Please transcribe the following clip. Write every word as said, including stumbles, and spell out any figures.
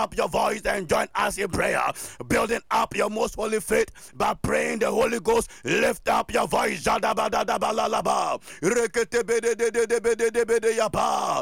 up your voice and join us in prayer. Building up your most holy faith by praying the Holy Ghost. Lift up your voice. Jadabadadabalalaba. Reketebedededebedebedeyapa.